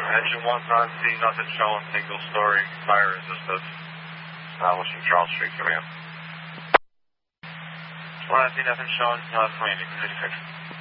Engine 1's on C, nothing showing, single story, fire resistance. Establishing Charles Street, command. 1 on C, nothing showing, non-landing, 56.